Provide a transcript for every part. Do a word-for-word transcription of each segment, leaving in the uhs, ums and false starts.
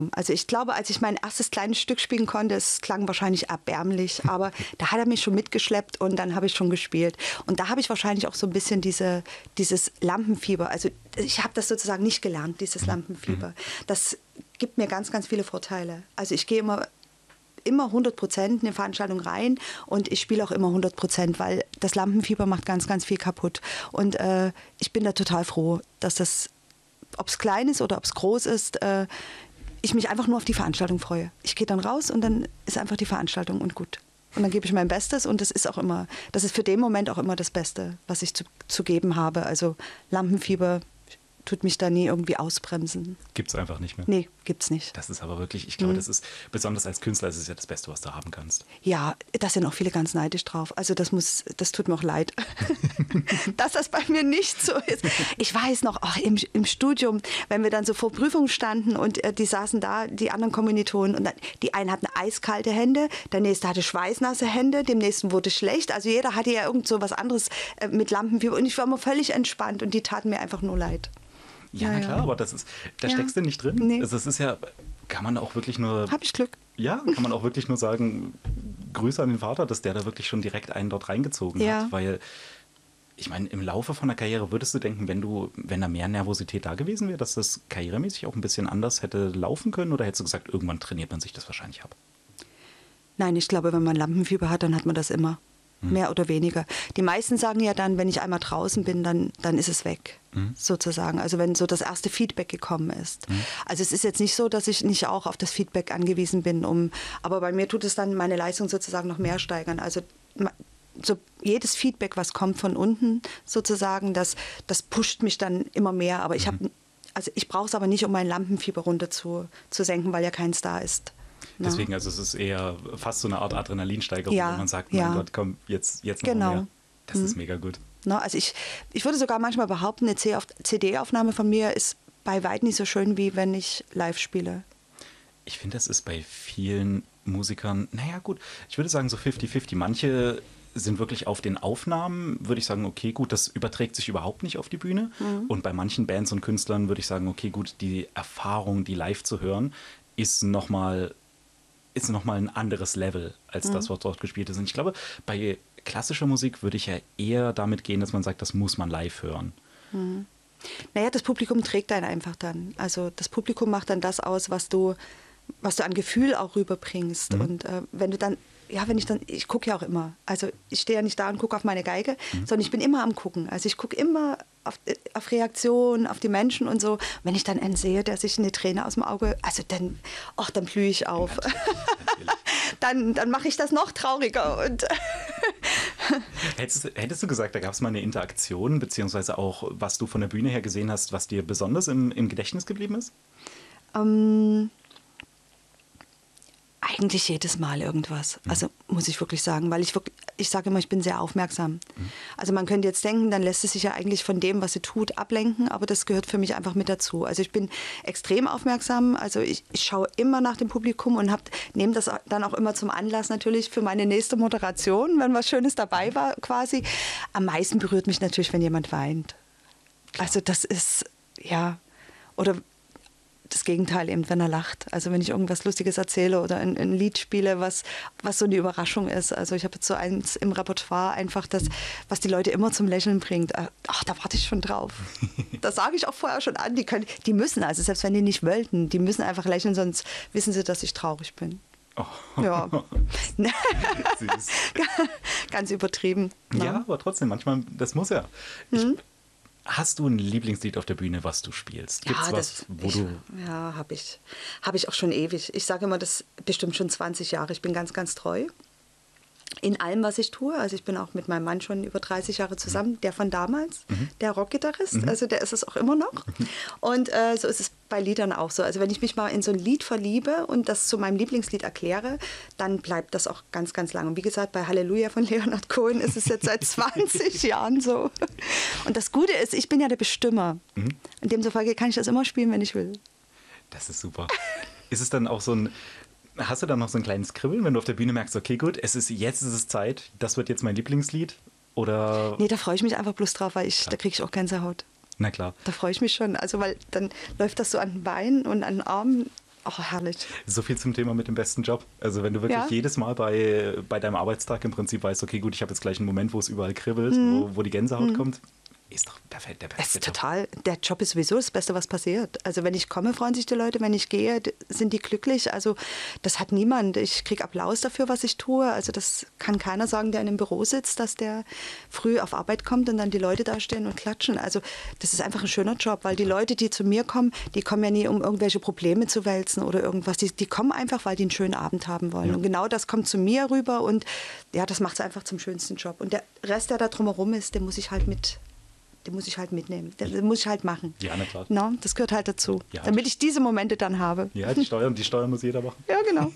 Also ich glaube, als ich mein erstes kleines Stück spielen konnte, es klang wahrscheinlich erbärmlich, aber da hat er mich schon mitgeschleppt und dann habe ich schon gespielt. Und da habe ich wahrscheinlich auch so ein bisschen diese, dieses Lampenfieber. Also ich habe das sozusagen nicht gelernt, dieses Lampenfieber. Das gibt mir ganz, ganz viele Vorteile. Also ich gehe immer, immer hundert Prozent in eine Veranstaltung rein und ich spiele auch immer hundert Prozent, weil das Lampenfieber macht ganz, ganz viel kaputt. Und äh, ich bin da total froh, dass das, ob es klein ist oder ob es groß ist, äh, ich mich einfach nur auf die Veranstaltung freue. Ich gehe dann raus und dann ist einfach die Veranstaltung und gut. Und dann gebe ich mein Bestes und das ist auch immer, das ist für den Moment auch immer das Beste, was ich zu, zu geben habe. Also Lampenfieber tut mich da nie irgendwie ausbremsen. Gibt's einfach nicht mehr? Nee, gibt's nicht. Das ist aber wirklich, ich glaube, mhm. das ist, besonders als Künstler, ist es ja das Beste, was du haben kannst. Ja, da sind auch viele ganz neidisch drauf. Also das muss, das tut mir auch leid, dass das bei mir nicht so ist. Ich weiß noch, ach, im, im Studium, wenn wir dann so vor Prüfungen standen und äh, die saßen da, die anderen Kommilitonen, und dann, die einen hatten eiskalte Hände, der nächste hatte schweißnasse Hände, dem nächsten wurde schlecht. Also jeder hatte ja irgend so was anderes äh, mit Lampenfieber und ich war immer völlig entspannt und die taten mir einfach nur leid. Ja, ja, na klar, ja. aber das ist, da ja. steckst du nicht drin. Nee. Also es ist ja, kann man auch wirklich nur... Hab ich Glück. Ja, kann man auch wirklich nur sagen, Grüße an den Vater, dass der da wirklich schon direkt einen dort reingezogen ja. hat, weil ich meine, im Laufe von der Karriere würdest du denken, wenn du, wenn da mehr Nervosität da gewesen wäre, dass das karrieremäßig auch ein bisschen anders hätte laufen können, oder hättest du gesagt, irgendwann trainiert man sich das wahrscheinlich ab? Nein, ich glaube, wenn man Lampenfieber hat, dann hat man das immer. Mehr oder weniger. Die meisten sagen ja dann, wenn ich einmal draußen bin, dann, dann ist es weg, mhm. sozusagen. Also wenn so das erste Feedback gekommen ist. Mhm. Also es ist jetzt nicht so, dass ich nicht auch auf das Feedback angewiesen bin, um, aber bei mir tut es dann meine Leistung sozusagen noch mehr steigern. Also so jedes Feedback, was kommt von unten sozusagen, das, das pusht mich dann immer mehr. Aber ich habe, also ich brauche es aber nicht, um mein Lampenfieber runter zu, zu senken, weil ja keins da ist. Deswegen, also es ist eher fast so eine Art Adrenalinsteigerung, ja, wo man sagt, mein ja. Gott, komm, jetzt, jetzt noch genau. mehr. Das mhm. ist mega gut. No, also ich, ich würde sogar manchmal behaupten, eine C D-Aufnahme von mir ist bei weitem nicht so schön, wie wenn ich live spiele. Ich finde, das ist bei vielen Musikern, naja gut, ich würde sagen so fifty fifty. Manche sind wirklich auf den Aufnahmen, würde ich sagen, okay, gut, das überträgt sich überhaupt nicht auf die Bühne. Mhm. Und bei manchen Bands und Künstlern würde ich sagen, okay, gut, die Erfahrung, die live zu hören, ist nochmal ist nochmal ein anderes Level als mhm. das, was dort gespielt ist. Und ich glaube, bei klassischer Musik würde ich ja eher damit gehen, dass man sagt, das muss man live hören. Mhm. Naja, das Publikum trägt einen einfach dann. Also das Publikum macht dann das aus, was du, was du an Gefühl auch rüberbringst. Mhm. Und äh, wenn du dann, ja, wenn ich dann, ich gucke ja auch immer. Also ich stehe ja nicht da und gucke auf meine Geige, mhm. sondern ich bin immer am Gucken. Also ich gucke immer auf, auf Reaktionen, auf die Menschen und so. Wenn ich dann einen sehe, der sich eine Träne aus dem Auge, also dann, ach, dann blühe ich auf. Natürlich, natürlich. dann dann mache ich das noch trauriger. Und hättest, hättest du gesagt, da gab es mal eine Interaktion, beziehungsweise auch, was du von der Bühne her gesehen hast, was dir besonders im, im Gedächtnis geblieben ist? Ähm... Eigentlich jedes Mal irgendwas, also muss ich wirklich sagen, weil ich wirklich, ich sage immer, ich bin sehr aufmerksam. Mhm. Also man könnte jetzt denken, dann lässt es sich ja eigentlich von dem, was sie tut, ablenken, aber das gehört für mich einfach mit dazu. Also ich bin extrem aufmerksam, also ich, ich schaue immer nach dem Publikum und hab, nehme das dann auch immer zum Anlass natürlich für meine nächste Moderation, wenn was Schönes dabei war quasi. Am meisten berührt mich natürlich, wenn jemand weint. Klar. Also das ist, ja, oder das Gegenteil eben, wenn er lacht. Also wenn ich irgendwas Lustiges erzähle oder ein, ein Lied spiele, was, was so eine Überraschung ist. Also ich habe jetzt so eins im Repertoire einfach, das, was die Leute immer zum Lächeln bringt. Ach, da warte ich schon drauf. Das sage ich auch vorher schon an. Die, können, die müssen, also selbst wenn die nicht wollten, die müssen einfach lächeln, sonst wissen sie, dass ich traurig bin. Oh. Ja. Ganz übertrieben. Ja, ja, aber trotzdem, manchmal, das muss ja. Ich, hm? Hast du ein Lieblingslied auf der Bühne, was du spielst? Gibt's ja, was, das, wo ich, du... Ja, habe ich. Habe ich auch schon ewig. Ich sage immer, das bestimmt schon zwanzig Jahre. Ich bin ganz, ganz treu in allem, was ich tue. Also ich bin auch mit meinem Mann schon über dreißig Jahre zusammen, der von damals, mhm. der Rockgitarrist. Mhm. Also der ist es auch immer noch. Mhm. Und äh, so ist es bei Liedern auch so. Also wenn ich mich mal in so ein Lied verliebe und das zu meinem Lieblingslied erkläre, dann bleibt das auch ganz, ganz lang. Und wie gesagt, bei Halleluja von Leonard Cohen ist es jetzt seit zwanzig Jahren so. Und das Gute ist, ich bin ja der Bestimmer. Mhm. In demzufolge kann ich das immer spielen, wenn ich will. Das ist super. Ist es dann auch so ein... Hast du dann noch so ein kleines Kribbeln, wenn du auf der Bühne merkst, okay, gut, es ist, jetzt ist es Zeit, das wird jetzt mein Lieblingslied? Oder? Nee, da freue ich mich einfach bloß drauf, weil ich, da kriege ich auch Gänsehaut. Na klar. Da freue ich mich schon. Also, weil dann läuft das so an den Beinen und an den Armen. Oh, herrlich. So viel zum Thema mit dem besten Job. Also wenn du wirklich Ja. jedes Mal bei, bei deinem Arbeitstag im Prinzip weißt, okay, gut, ich habe jetzt gleich einen Moment, wo es überall kribbelt, mhm. wo, wo die Gänsehaut mhm. kommt, ist doch perfekt, der beste es ist Job. Total, der Job ist sowieso das Beste, was passiert. Also wenn ich komme, freuen sich die Leute, wenn ich gehe, sind die glücklich. Also das hat niemand. Ich kriege Applaus dafür, was ich tue. Also das kann keiner sagen, der in einem Büro sitzt, dass der früh auf Arbeit kommt und dann die Leute da stehen und klatschen. Also das ist einfach ein schöner Job, weil die Leute, die zu mir kommen, die kommen ja nie, um irgendwelche Probleme zu wälzen oder irgendwas. Die, die kommen einfach, weil die einen schönen Abend haben wollen. Ja. Und genau das kommt zu mir rüber und ja, das macht es einfach zum schönsten Job. Und der Rest, der da drumherum ist, den muss ich halt mit Den muss ich halt mitnehmen. Das muss ich halt machen. Ja, na klar. No, das gehört halt dazu. Ja, damit ich diese Momente dann habe. Ja, die Steuern, die Steuern muss jeder machen. Ja, genau.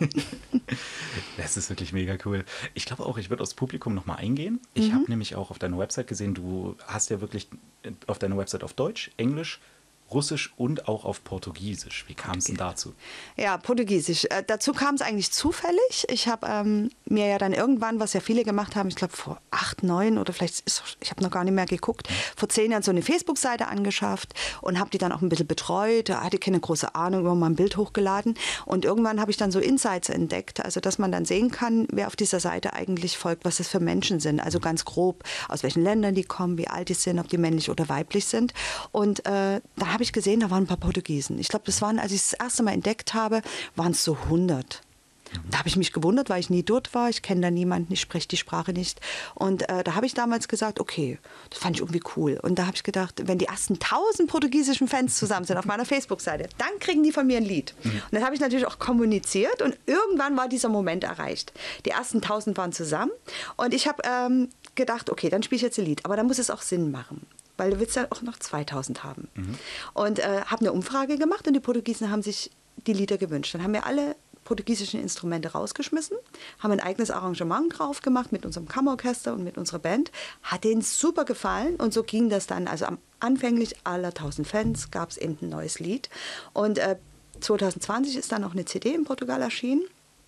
Das ist wirklich mega cool. Ich glaube auch, ich würde aufs Publikum nochmal eingehen. Ich mhm. habe nämlich auch auf deiner Website gesehen, du hast ja wirklich auf deiner Website auf Deutsch, Englisch, Russisch und auch auf Portugiesisch. Wie kam es denn dazu? Ja, Portugiesisch. Äh, dazu kam es eigentlich zufällig. Ich habe ähm, mir ja dann irgendwann, was ja viele gemacht haben, ich glaube vor acht, neun oder vielleicht, ist, ich habe noch gar nicht mehr geguckt, vor zehn Jahren so eine Facebook-Seite angeschafft und habe die dann auch ein bisschen betreut. Da hatte ich keine große Ahnung, über mal ein Bild hochgeladen. Und irgendwann habe ich dann so Insights entdeckt, also dass man dann sehen kann, wer auf dieser Seite eigentlich folgt, was das für Menschen sind. Also ganz grob, aus welchen Ländern die kommen, wie alt die sind, ob die männlich oder weiblich sind. Und äh, da habe ich gesehen, da waren ein paar Portugiesen. Ich glaube, das waren, als ich es das erste Mal entdeckt habe, waren es so hundert. Da habe ich mich gewundert, weil ich nie dort war. Ich kenne da niemanden, ich spreche die Sprache nicht. Und äh, da habe ich damals gesagt, okay, das fand ich irgendwie cool. Und da habe ich gedacht, wenn die ersten tausend portugiesischen Fans zusammen sind auf meiner Facebook-Seite, dann kriegen die von mir ein Lied. Mhm. Und das habe ich natürlich auch kommuniziert und irgendwann war dieser Moment erreicht. Die ersten tausend waren zusammen und ich habe ähm, gedacht, okay, dann spiele ich jetzt ein Lied. Aber dann muss es auch Sinn machen. Weil du willst ja auch noch zweitausend haben. Mhm. Und äh, habe eine Umfrage gemacht und die Portugiesen haben sich die Lieder gewünscht. Dann haben wir alle portugiesischen Instrumente rausgeschmissen, haben ein eigenes Arrangement drauf gemacht mit unserem Kammerorchester und mit unserer Band. Hat denen super gefallen und so ging das dann. Also am anfänglich aller tausend Fans gab es eben ein neues Lied. Und äh, zwanzig zwanzig ist dann auch eine C D in Portugal erschienen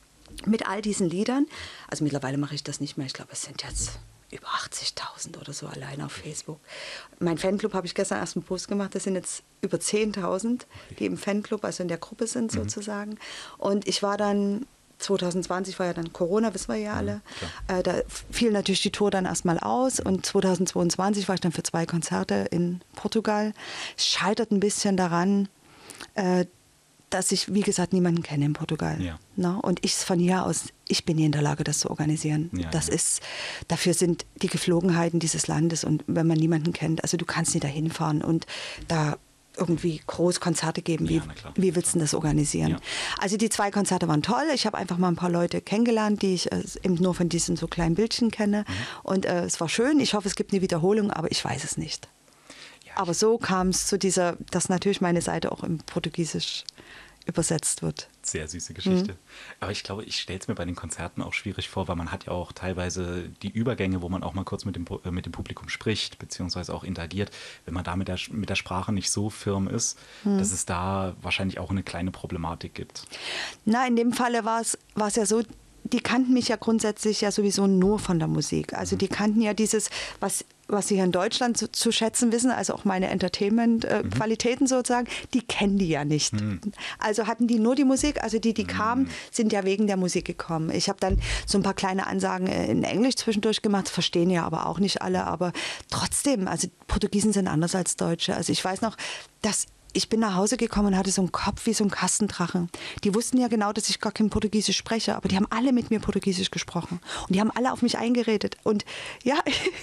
mit all diesen Liedern. Also mittlerweile mache ich das nicht mehr. Ich glaube, es sind jetzt über achtzigtausend oder so allein auf Facebook. Mein Fanclub habe ich gestern erst einen Post gemacht, das sind jetzt über zehntausend, die im Fanclub, also in der Gruppe sind mhm. sozusagen. Und ich war dann, zwanzig zwanzig war ja dann Corona, wissen wir ja alle, mhm, äh, da fiel natürlich die Tour dann erstmal aus und zwanzig zweiundzwanzig war ich dann für zwei Konzerte in Portugal. Es scheitert ein bisschen daran, äh, dass ich, wie gesagt, niemanden kenne in Portugal. Ja. No? Und ich von hier aus, ich bin nie in der Lage, das zu organisieren. Ja, das ja. ist, dafür sind die Geflogenheiten dieses Landes und wenn man niemanden kennt, also du kannst nie dahin fahren und da irgendwie groß Konzerte geben. Wie, ja, wie willst du das organisieren? Ja. Also die zwei Konzerte waren toll. Ich habe einfach mal ein paar Leute kennengelernt, die ich äh, eben nur von diesen so kleinen Bildchen kenne. Mhm. Und äh, es war schön. Ich hoffe, es gibt eine Wiederholung, aber ich weiß es nicht. Aber so kam es zu dieser, dass natürlich meine Seite auch im Portugiesisch übersetzt wird. Sehr süße Geschichte. Mhm. Aber ich glaube, ich stelle es mir bei den Konzerten auch schwierig vor, weil man hat ja auch teilweise die Übergänge, wo man auch mal kurz mit dem, äh, mit dem Publikum spricht, beziehungsweise auch interagiert. Wenn man da mit der, mit der Sprache nicht so firm ist, mhm. dass es da wahrscheinlich auch eine kleine Problematik gibt. Na, in dem Falle war es war es ja so, die kannten mich ja grundsätzlich ja sowieso nur von der Musik. Also mhm. die kannten ja dieses, was, was sie hier in Deutschland zu, zu schätzen wissen, also auch meine Entertainment-Qualitäten mhm. sozusagen, die kennen die ja nicht. Mhm. Also hatten die nur die Musik, also die, die mhm. kamen, sind ja wegen der Musik gekommen. Ich habe dann so ein paar kleine Ansagen in Englisch zwischendurch gemacht, verstehen ja aber auch nicht alle, aber trotzdem, also Portugiesen sind anders als Deutsche. Also ich weiß noch, dass ich bin nach Hause gekommen und hatte so einen Kopf wie so ein Kastendrachen. Die wussten ja genau, dass ich gar kein Portugiesisch spreche, aber die haben alle mit mir Portugiesisch gesprochen. Und die haben alle auf mich eingeredet. Und ja,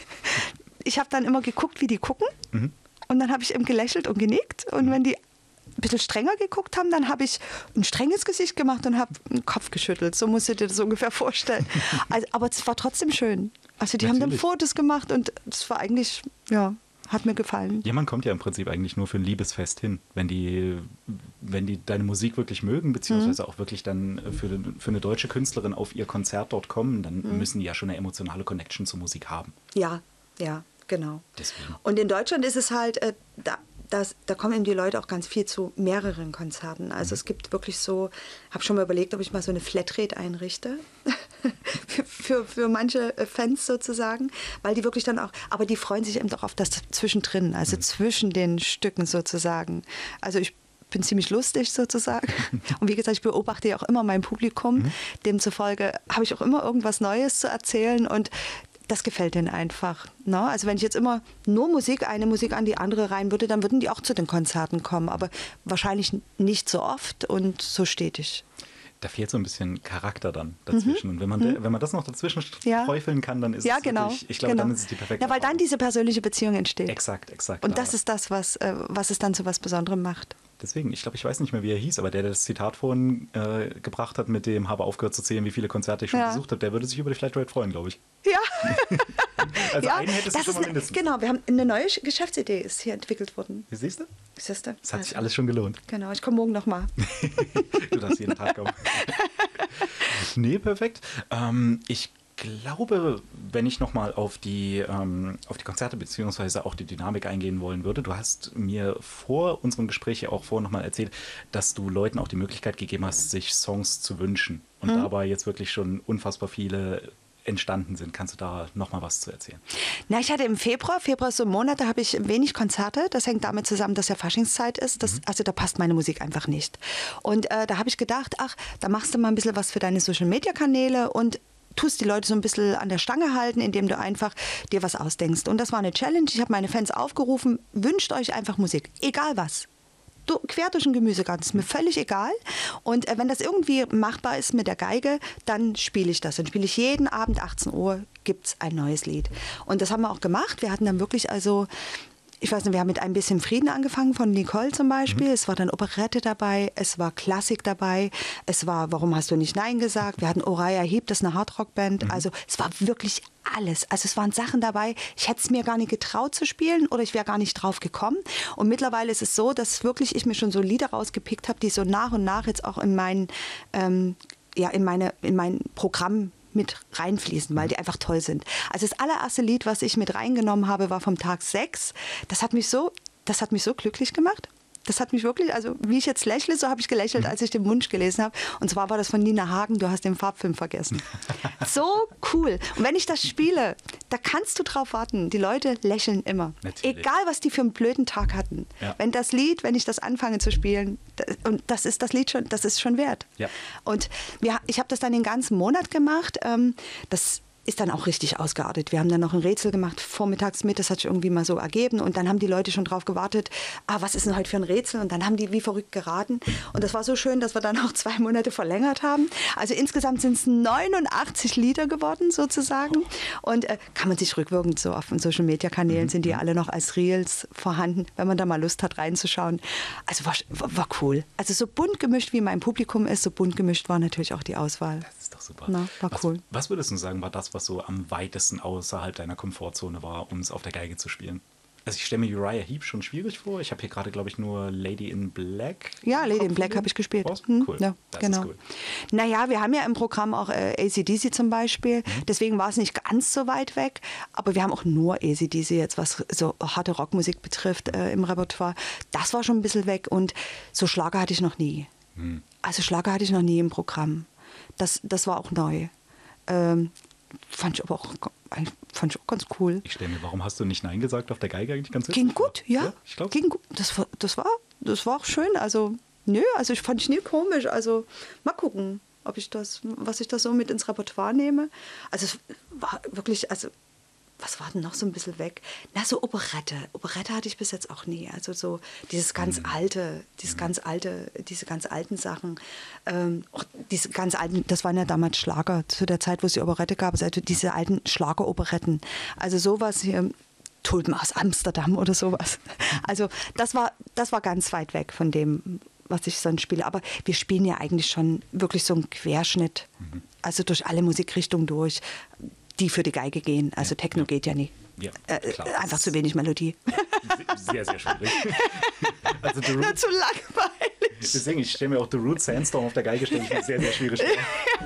ich habe dann immer geguckt, wie die gucken. Mhm. Und dann habe ich eben gelächelt und genickt. Und wenn die ein bisschen strenger geguckt haben, dann habe ich ein strenges Gesicht gemacht und habe den Kopf geschüttelt. So musst du dir das ungefähr vorstellen. Also, aber es war trotzdem schön. Also die Natürlich. haben dann Fotos gemacht und es war eigentlich, ja... Hat mir gefallen. Ja, man kommt ja im Prinzip eigentlich nur für ein Liebesfest hin. Wenn die, wenn die deine Musik wirklich mögen, beziehungsweise mhm. auch wirklich dann für, für eine deutsche Künstlerin auf ihr Konzert dort kommen, dann mhm. müssen die ja schon eine emotionale Connection zur Musik haben. Ja, ja, genau. Deswegen. Und in Deutschland ist es halt, äh, da, das, da kommen eben die Leute auch ganz viel zu mehreren Konzerten. Also mhm. es gibt wirklich so, habe schon mal überlegt, ob ich mal so eine Flatrate einrichte. für, für, für manche Fans sozusagen, weil die wirklich dann auch, aber die freuen sich eben doch auf das zwischendrin, also mhm. zwischen den Stücken sozusagen. Also ich bin ziemlich lustig sozusagen. Und wie gesagt, ich beobachte ja auch immer mein Publikum. Mhm. Demzufolge habe ich auch immer irgendwas Neues zu erzählen und das gefällt denen einfach. Ne? Also wenn ich jetzt immer nur Musik, eine Musik an die andere rein würde, dann würden die auch zu den Konzerten kommen. Aber wahrscheinlich nicht so oft und so stetig. Da fehlt so ein bisschen Charakter dann dazwischen. Mhm. Und wenn man, de, wenn man das noch dazwischen ja. träufeln kann, dann ist ja, es genau. wirklich, ich glaube, genau. dann ist es die perfekte Ja, weil Erfahrung. dann diese persönliche Beziehung entsteht. Exakt, exakt. Und das ist das, was, äh, was es dann zu was Besonderem macht. Deswegen, ich glaube, ich weiß nicht mehr, wie er hieß, aber der, der das Zitat vorhin äh, gebracht hat, mit dem habe aufgehört zu zählen, wie viele Konzerte ich schon ja. besucht habe, der würde sich über die Flatrate freuen, glaube ich. Ja. Also ja, einen hättest du schon mal mindestens. Genau, wir haben eine neue Geschäftsidee ist hier entwickelt worden. Wie siehst du? Siehst du? Das hat sich alles schon gelohnt. Genau, ich komme morgen nochmal. Du darfst jeden Tag kommen. Nee, perfekt. Ähm, ich glaube, wenn ich nochmal auf die, ähm, auf die Konzerte beziehungsweise auch die Dynamik eingehen wollen würde, du hast mir vor unserem Gespräch ja auch vorher nochmal erzählt, dass du Leuten auch die Möglichkeit gegeben hast, sich Songs zu wünschen und mhm. dabei jetzt wirklich schon unfassbar viele entstanden sind. Kannst du da nochmal was zu erzählen? Na, ich hatte im Februar, Februar ist so ein Monat, da habe ich wenig Konzerte. Das hängt damit zusammen, dass ja Faschingszeit ist. Das, mhm. Also da passt meine Musik einfach nicht. Und äh, da habe ich gedacht, ach, da machst du mal ein bisschen was für deine Social-Media-Kanäle und tust die Leute so ein bisschen an der Stange halten, indem du einfach dir was ausdenkst. Und das war eine Challenge. Ich habe meine Fans aufgerufen, wünscht euch einfach Musik, egal was. Du, quer durch den Gemüsegarten, ist mir völlig egal. Und äh, wenn das irgendwie machbar ist mit der Geige, dann spiele ich das. Dann spiele ich jeden Abend achtzehn Uhr, gibt es ein neues Lied. Und das haben wir auch gemacht. Wir hatten dann wirklich also, ich weiß nicht, wir haben mit Ein bisschen Frieden angefangen von Nicole zum Beispiel. Mhm. Es war dann Operette dabei, es war Klassik dabei, es war Warum hast du nicht Nein gesagt? Wir hatten Uriah Heep, das ist eine Hardrock-Band. Mhm. Also es war wirklich alles. Also es waren Sachen dabei, ich hätte es mir gar nicht getraut zu spielen oder ich wäre gar nicht drauf gekommen. Und mittlerweile ist es so, dass wirklich ich mir schon so Lieder rausgepickt habe, die so nach und nach jetzt auch in mein, ähm, ja, in meine, in mein Programm mit reinfließen, weil die einfach toll sind. Also das allererste Lied, was ich mit reingenommen habe, war vom Tag sechs. Das hat mich so, das hat mich so glücklich gemacht. Das hat mich wirklich, also wie ich jetzt lächle, so habe ich gelächelt, als ich den Wunsch gelesen habe. Und zwar war das von Nina Hagen, Du hast den Farbfilm vergessen. So cool. Und wenn ich das spiele, da kannst du drauf warten. Die Leute lächeln immer. Natürlich. Egal, was die für einen blöden Tag hatten. Ja. Wenn das Lied, wenn ich das anfange zu spielen, das, und das ist das Lied schon, das ist schon wert. Ja. Und wir, ich habe das dann den ganzen Monat gemacht. Ähm, das ist dann auch richtig ausgeartet. Wir haben dann noch ein Rätsel gemacht, vormittags mit, das hat sich irgendwie mal so ergeben und dann haben die Leute schon drauf gewartet, ah, was ist denn heute für ein Rätsel? Und dann haben die wie verrückt geraten und das war so schön, dass wir dann auch zwei Monate verlängert haben. Also insgesamt sind es neunundachtzig Lieder geworden sozusagen und äh, kann man sich rückwirkend so auf den Social-Media-Kanälen, mhm. sind die alle noch als Reels vorhanden, wenn man da mal Lust hat reinzuschauen. Also war, war, war cool. Also so bunt gemischt, wie mein Publikum ist, so bunt gemischt war natürlich auch die Auswahl. Das ist doch super. Na, war was, cool. Was würdest du sagen, war das, was so am weitesten außerhalb deiner Komfortzone war, um es auf der Geige zu spielen? Also ich stelle mir Uriah Heep schon schwierig vor. Ich habe hier gerade, glaube ich, nur Lady in Black. Ja, Lady in Black habe ich gespielt. Hm? Cool. Ja, das genau. ist cool. Naja, wir haben ja im Programm auch äh, A C D C zum Beispiel. Mhm. Deswegen war es nicht ganz so weit weg. Aber wir haben auch nur A C D C jetzt, was so harte Rockmusik betrifft, äh, im Repertoire. Das war schon ein bisschen weg. Und so Schlager hatte ich noch nie. Mhm. Also Schlager hatte ich noch nie im Programm. Das, das war auch neu. Ähm, fand ich aber auch, fand ich auch ganz cool. Ich stelle mir, warum hast du nicht Nein gesagt auf der Geige eigentlich ganz Ging witzig? gut, ja. ja ich glaube. Ging gut. Das war, das war, das war auch schön. Also, nö, also ich fand ich nie komisch. Also, mal gucken, ob ich das, was ich da so mit ins Repertoire nehme. Also, es war wirklich, also, was war denn noch so ein bisschen weg? Na, so Operette. Operette hatte ich bis jetzt auch nie. Also so dieses ganz mhm. alte, dieses mhm. ganz alte, diese ganz alten Sachen. Ähm, auch diese ganz alten, das waren ja damals Schlager, zu der Zeit, wo es die Operette gab, also diese alten Schlageroperetten. Also sowas hier, Tulpen aus Amsterdam oder sowas. Also das war, das war ganz weit weg von dem, was ich sonst spiele. Aber wir spielen ja eigentlich schon wirklich so einen Querschnitt. Mhm. Also durch alle Musikrichtungen durch, die für die Geige gehen. Also ja, Techno ja. geht ja nicht. Ja, äh, einfach zu wenig Melodie. Sehr, sehr schwierig. Also The Roots, zu langweilig. Deswegen, ich stelle mir auch The Roots Sandstorm auf der Geige stelle ich mir sehr, sehr schwierig vor.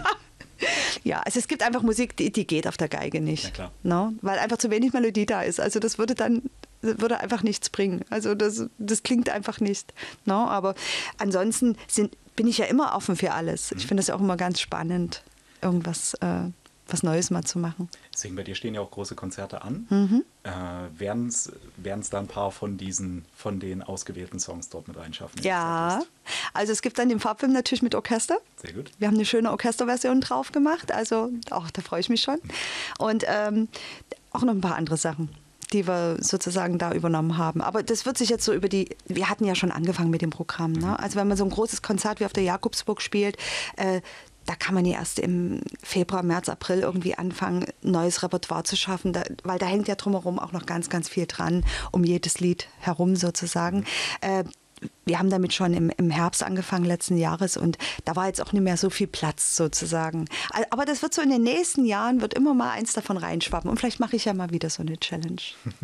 Ja, also es gibt einfach Musik, die, die geht auf der Geige nicht. Na klar. No? Weil einfach zu wenig Melodie da ist. Also das würde dann würde einfach nichts bringen. Also das, das klingt einfach nicht. No? Aber ansonsten sind, bin ich ja immer offen für alles. Ich finde das ja auch immer ganz spannend, irgendwas äh, was Neues mal zu machen. Deswegen, bei dir stehen ja auch große Konzerte an. Mhm. Äh, werden es da ein paar von diesen, von den ausgewählten Songs dort mit reinschaffen? Ja, also es gibt dann den Farbfilm natürlich mit Orchester. Sehr gut. Wir haben eine schöne Orchesterversion drauf gemacht, also auch da freue ich mich schon. Und ähm, auch noch ein paar andere Sachen, die wir sozusagen da übernommen haben. Aber das wird sich jetzt so über die, wir hatten ja schon angefangen mit dem Programm. Ne? Also wenn man so ein großes Konzert wie auf der Jakobsburg spielt, äh, da kann man ja erst im Februar, März, April irgendwie anfangen, neues Repertoire zu schaffen, da, weil da hängt ja drumherum auch noch ganz, ganz viel dran, um jedes Lied herum sozusagen. Äh, wir haben damit schon im, im Herbst angefangen letzten Jahres und da war jetzt auch nicht mehr so viel Platz sozusagen. Aber das wird so in den nächsten Jahren, wird immer mal eins davon reinschwappen und vielleicht mache ich ja mal wieder so eine Challenge.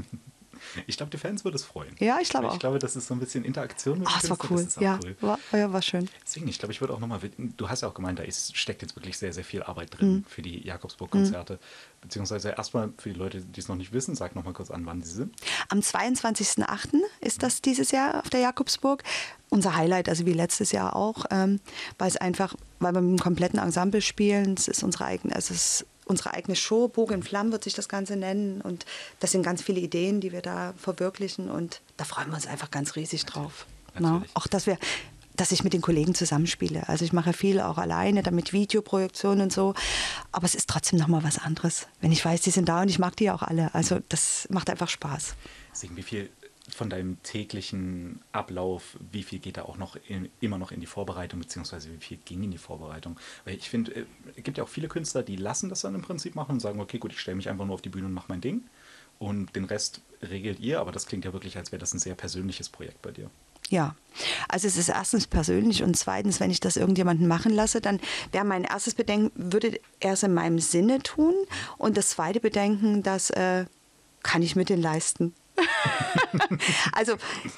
Ich glaube, die Fans würden es freuen. Ja, ich glaube auch. Ich glaube, das ist so ein bisschen Interaktion mit Ach, dem das war cool. Das ist auch ja, cool. War, ja, war schön. Deswegen, ich glaube, ich würde auch nochmal, du hast ja auch gemeint, da ist, steckt jetzt wirklich sehr, sehr viel Arbeit drin mhm. für die Jakobsburg-Konzerte. Mhm. Beziehungsweise erstmal für die Leute, die es noch nicht wissen, sag nochmal kurz an, wann sie sind. Am zweiundzwanzigsten achten ist das dieses Jahr auf der Jakobsburg. Unser Highlight, also wie letztes Jahr auch, ähm, weil es einfach, weil wir mit einem kompletten Ensemble spielen, es ist unsere eigene, es ist unsere eigene Show, Bogen in Flammen wird sich das Ganze nennen und das sind ganz viele Ideen, die wir da verwirklichen und da freuen wir uns einfach ganz riesig drauf. Na, auch, dass wir, dass ich mit den Kollegen zusammenspiele. Also ich mache viel auch alleine, damit Videoproduktion und so, aber es ist trotzdem nochmal was anderes, wenn ich weiß, die sind da und ich mag die auch alle. Also das macht einfach Spaß. Deswegen, wie viel von deinem täglichen Ablauf, wie viel geht da auch noch in, immer noch in die Vorbereitung, beziehungsweise wie viel ging in die Vorbereitung? Weil ich finde, es gibt ja auch viele Künstler, die lassen das dann im Prinzip machen und sagen, okay, gut, ich stelle mich einfach nur auf die Bühne und mache mein Ding und den Rest regelt ihr, aber das klingt ja wirklich, als wäre das ein sehr persönliches Projekt bei dir. Ja, also es ist erstens persönlich und zweitens, wenn ich das irgendjemanden machen lasse, dann wäre mein erstes Bedenken, würde er es in meinem Sinne tun und das zweite Bedenken, das äh, kann ich mit den leisten. Also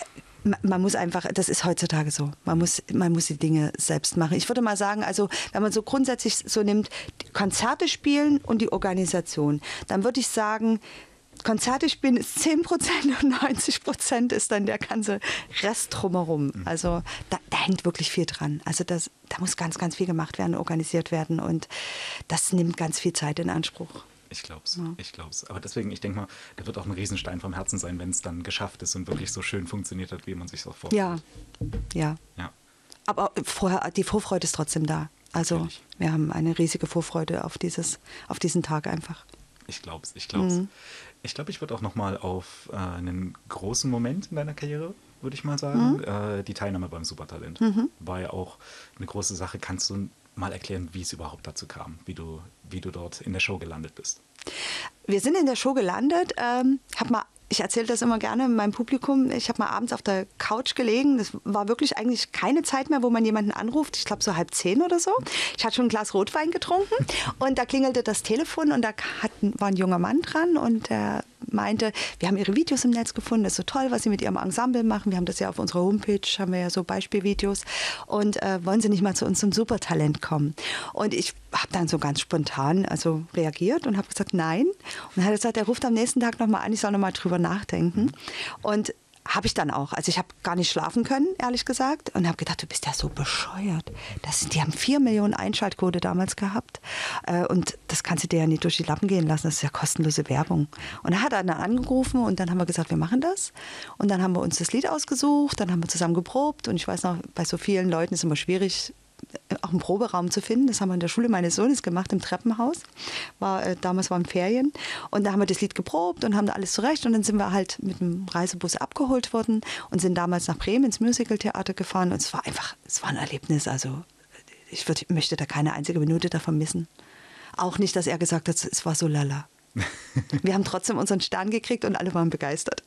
man muss einfach, das ist heutzutage so, man muss, man muss die Dinge selbst machen. Ich würde mal sagen, also wenn man so grundsätzlich so nimmt, die Konzerte spielen und die Organisation, dann würde ich sagen, Konzerte spielen ist zehn Prozent und neunzig Prozent ist dann der ganze Rest drumherum. Also da, da hängt wirklich viel dran. Also das, da muss ganz, ganz viel gemacht werden, organisiert werden und das nimmt ganz viel Zeit in Anspruch. Ich glaube es, ja. ich glaube es. Aber deswegen, ich denke mal, da wird auch ein Riesenstein vom Herzen sein, wenn es dann geschafft ist und wirklich so schön funktioniert hat, wie man sich es auch vorstellt. Ja, ja. ja. Aber vorher, die Vorfreude ist trotzdem da. Also Natürlich. Wir haben eine riesige Vorfreude auf, dieses, auf diesen Tag einfach. Ich glaube es, ich glaube es. Mhm. Ich glaube, ich würde auch noch mal auf äh, einen großen Moment in deiner Karriere, würde ich mal sagen, mhm. äh, die Teilnahme beim Supertalent. Mhm. War ja auch eine große Sache. Kannst du mal erklären, wie es überhaupt dazu kam, wie du, wie du dort in der Show gelandet bist? Wir sind in der Show gelandet. Ähm, hab mal, ich erzähle das immer gerne meinem Publikum. Ich habe mal abends auf der Couch gelegen. Das war wirklich eigentlich keine Zeit mehr, wo man jemanden anruft. Ich glaube so halb zehn oder so. Ich hatte schon ein Glas Rotwein getrunken und da klingelte das Telefon und da hat, war ein junger Mann dran und der meinte, wir haben Ihre Videos im Netz gefunden, das ist so toll, was Sie mit Ihrem Ensemble machen. Wir haben das ja auf unserer Homepage, haben wir ja so Beispielvideos und äh, wollen Sie nicht mal zu uns zum Supertalent kommen? Und ich habe dann so ganz spontan also reagiert und habe gesagt, nein. Und dann hat er gesagt, er ruft am nächsten Tag nochmal an, ich soll nochmal drüber nachdenken. Und habe ich dann auch. Also ich habe gar nicht schlafen können, ehrlich gesagt. Und habe gedacht, du bist ja so bescheuert. Das, die haben vier Millionen Einschaltquote damals gehabt. Äh, und das kannst du dir ja nicht durch die Lappen gehen lassen. Das ist ja kostenlose Werbung. Und er hat dann angerufen und dann haben wir gesagt, wir machen das. Und dann haben wir uns das Lied ausgesucht. Dann haben wir zusammen geprobt. Und ich weiß noch, bei so vielen Leuten ist es immer schwierig, auch einen Proberaum zu finden. Das haben wir in der Schule meines Sohnes gemacht, im Treppenhaus. War, äh, damals waren Ferien. Und da haben wir das Lied geprobt und haben da alles zurecht. Und dann sind wir halt mit dem Reisebus abgeholt worden und sind damals nach Bremen ins Musicaltheater gefahren. Und es war einfach, es war ein Erlebnis. Also ich würd, möchte da keine einzige Minute davon missen. Auch nicht, dass er gesagt hat, es war so lala. Wir haben trotzdem unseren Stern gekriegt und alle waren begeistert.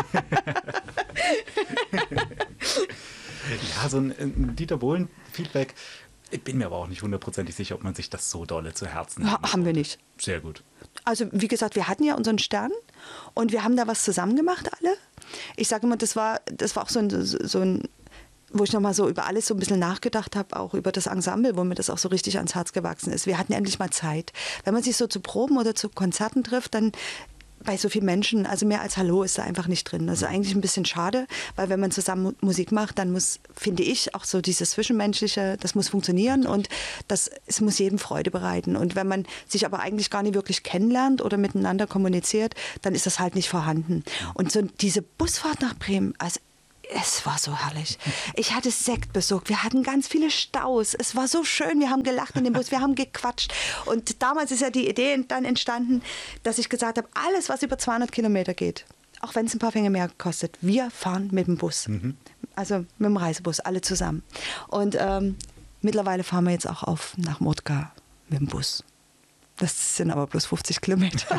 Ja, so ein, ein Dieter Bohlen-Feedback. Ich bin mir aber auch nicht hundertprozentig sicher, ob man sich das so dolle zu Herzen nimmt. Ha, haben wir nicht. Sehr gut. Also wie gesagt, wir hatten ja unseren Stern und wir haben da was zusammen gemacht alle. Ich sage immer, das war, das war auch so ein, so ein, wo ich nochmal so über alles so ein bisschen nachgedacht habe, auch über das Ensemble, wo mir das auch so richtig ans Herz gewachsen ist. Wir hatten endlich mal Zeit. Wenn man sich so zu Proben oder zu Konzerten trifft, dann bei so vielen Menschen, also mehr als Hallo ist da einfach nicht drin. Das ist eigentlich ein bisschen schade, weil wenn man zusammen Mu- Musik macht, dann muss, finde ich, auch so dieses Zwischenmenschliche, das muss funktionieren und das, es muss jedem Freude bereiten. Und wenn man sich aber eigentlich gar nicht wirklich kennenlernt oder miteinander kommuniziert, dann ist das halt nicht vorhanden. Und so diese Busfahrt nach Bremen, also es war so herrlich. Ich hatte Sekt besorgt. Wir hatten ganz viele Staus. Es war so schön. Wir haben gelacht in dem Bus. Wir haben gequatscht. Und damals ist ja die Idee dann entstanden, dass ich gesagt habe, alles, was über zweihundert Kilometer geht, auch wenn es ein paar Fänge mehr kostet, wir fahren mit dem Bus. Mhm. Also mit dem Reisebus, alle zusammen. Und ähm, mittlerweile fahren wir jetzt auch auf nach Motka mit dem Bus. Das sind aber bloß fünfzig Kilometer.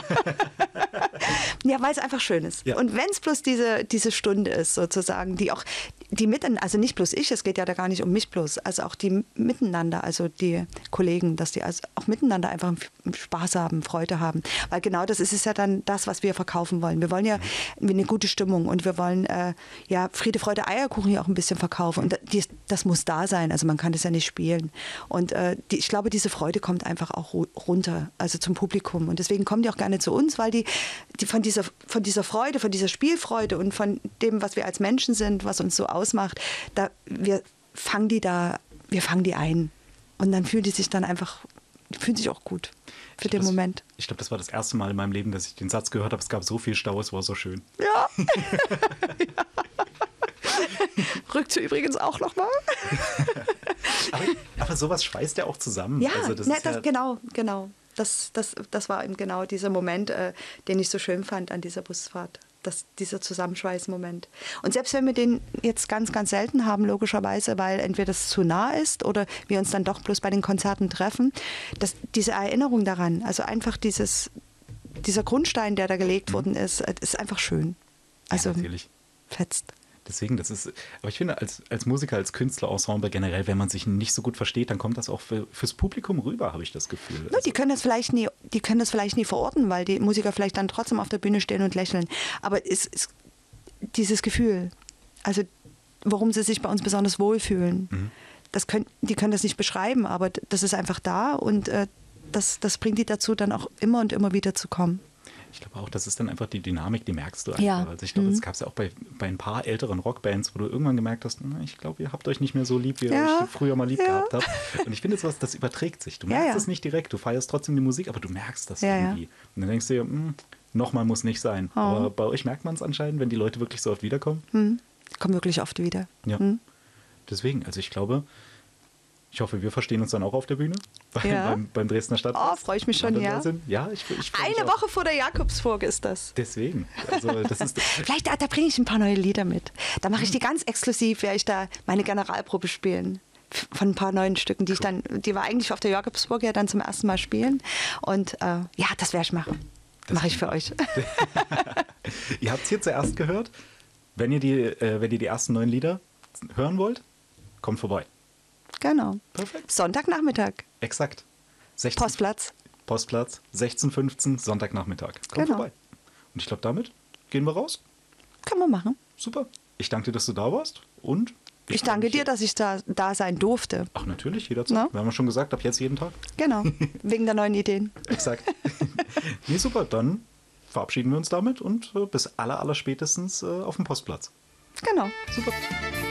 Ja, weil es einfach schön ist. Ja. Und wenn es bloß diese, diese Stunde ist, sozusagen, die auch, die miteinander, also nicht bloß ich, es geht ja da gar nicht um mich bloß, also auch die miteinander, also die Kollegen, dass die also auch miteinander einfach Spaß haben, Freude haben. Weil genau das ist es ja dann das, was wir verkaufen wollen. Wir wollen ja eine gute Stimmung und wir wollen äh, ja Friede, Freude, Eierkuchen ja auch ein bisschen verkaufen. Und die, das muss da sein, also man kann das ja nicht spielen. Und äh, die, ich glaube, diese Freude kommt einfach auch runter, also zum Publikum. Und deswegen kommen die auch gerne zu uns, weil die, die von dieser, von dieser Freude, von dieser Spielfreude und von dem, was wir als Menschen sind, was uns so ausmacht, da, wir fangen die da, wir fangen die ein. Und dann fühlen die sich dann einfach, die fühlen sich auch gut für den das, Moment. Ich glaube, das war das erste Mal in meinem Leben, dass ich den Satz gehört habe, es gab so viel Stau, es war so schön. Ja. Ja. Rückt übrigens auch nochmal. aber, aber sowas schweißt ja auch zusammen. Ja, also das ne, ist das, ja genau, genau. Das, das, das war eben genau dieser Moment, äh, den ich so schön fand an dieser Busfahrt. Das, dieser Zusammenschweißmoment. Und selbst wenn wir den jetzt ganz, ganz selten haben, logischerweise, weil entweder das zu nah ist oder wir uns dann doch bloß bei den Konzerten treffen, dass diese Erinnerung daran, also einfach dieses, dieser Grundstein, der da gelegt mhm. worden ist, ist einfach schön. Also ja, natürlich. Fetzt. Deswegen, das ist, aber ich finde, als, als Musiker, als Künstlerensemble generell, wenn man sich nicht so gut versteht, dann kommt das auch für, fürs Publikum rüber, habe ich das Gefühl. No, die können das vielleicht nie, die können das vielleicht nie verorten, weil die Musiker vielleicht dann trotzdem auf der Bühne stehen und lächeln. Aber es ist dieses Gefühl, also warum sie sich bei uns besonders wohlfühlen, mhm. das können, die können das nicht beschreiben, aber das ist einfach da und äh, das, das bringt die dazu, dann auch immer und immer wieder zu kommen. Ich glaube auch, das ist dann einfach die Dynamik, die merkst du einfach. Ja. Also ich glaube, mhm. das gab es ja auch bei, bei ein paar älteren Rockbands, wo du irgendwann gemerkt hast, na, ich glaube, ihr habt euch nicht mehr so lieb, wie ihr ja. euch früher mal lieb ja. gehabt habt. Und ich finde, sowas, das überträgt sich. Du merkst ja, ja. es nicht direkt, du feierst trotzdem die Musik, aber du merkst das ja, irgendwie. Ja. Und dann denkst du dir, hm, nochmal muss nicht sein. Oh. Aber bei euch merkt man es anscheinend, wenn die Leute wirklich so oft wiederkommen. Mhm. Kommen wirklich oft wieder. Ja. Mhm. Deswegen, also ich glaube, ich hoffe, wir verstehen uns dann auch auf der Bühne beim, ja. beim, beim Dresdner Stadtfest. Oh, freue ich mich schon, ja. Ja, ich, ich Eine Woche vor der Jakobsburg ist das. Deswegen. Also das ist Vielleicht, da, da bringe ich ein paar neue Lieder mit. Da mache ich die ganz exklusiv, werde ich da meine Generalprobe spielen. Von ein paar neuen Stücken, die cool. ich dann, die wir eigentlich auf der Jakobsburg ja dann zum ersten Mal spielen. Und äh, ja, das werde ich machen. Mache ich für euch. Ihr habt es hier zuerst gehört. Wenn ihr, die, äh, wenn ihr die ersten neun Lieder hören wollt, kommt vorbei. Genau. Perfekt. Sonntagnachmittag. Exakt. sechzehn, Postplatz. Postplatz, sechzehn Uhr fünfzehn, Sonntagnachmittag. Kommt genau. vorbei. Und ich glaube, damit gehen wir raus. Können wir machen. Super. Ich danke dir, dass du da warst. Und ich, ich danke dir, dass ich da, da sein durfte. Ach, natürlich, jederzeit. No? Wir haben ja schon gesagt, ab jetzt jeden Tag. Genau. Wegen der neuen Ideen. Exakt. Nee, super. Dann verabschieden wir uns damit und äh, bis aller, aller spätestens äh, auf dem Postplatz. Genau. Super.